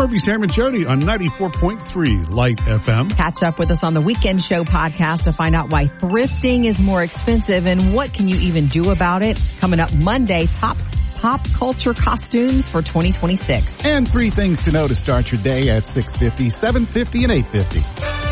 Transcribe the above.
Herbie, Sam, and Jody on 94.3 Light FM. Catch up with us on the Weekend Show podcast to find out why thrifting is more expensive and what can you even do about it. Coming up Monday, top pop culture costumes for 2026. And 3 things to know to start your day at 6:50, 7:50, and 8:50.